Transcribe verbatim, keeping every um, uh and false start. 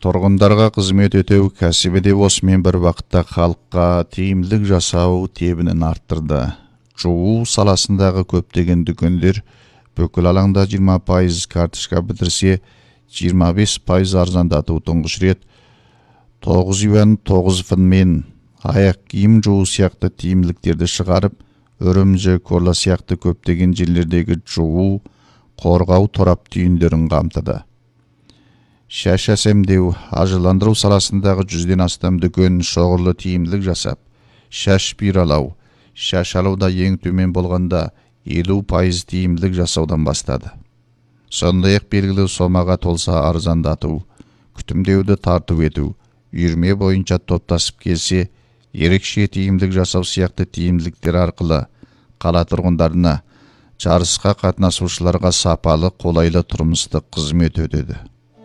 Тұрғындарға қызмет өтеу кәсібі де осымен бір вақытта халыққа тиімділік жасау тебінін арттырды. Жуу саласындағы көптеген дүкендер бүкіл алаңда жиырма пайыз карточка бітірсе, жиырма бес пайыз арзандату тұңғыш рет тоғыз юан тоғыз фунтмен аяқ киім жуу сияқты тиімділіктерді шығарып, Үрімжі, Корла сияқты көптеген жерлердегі жуу, қорғау торап түйіндерін қамтыды. Шаш әсемдеу, ажыландыру саласындағы жүзден астам дүкен шоғырлы тиімділік жасап, шаш пиралау, шаш алуда ең төмен болғанда елу пайыз тиімділік жасаудан бастады. Сондай-ақ белгілі сомаға толса арзандату, күтімдеуді тарту ету, үйірме бойынша топтасып келсе, ерекше тиімділік жасау сияқты тиімділіктер арқылы қала тұрғындарына, жарысқа қатынасушыларға сапалы, қолайлы тұрмыстық қызмет өтеді.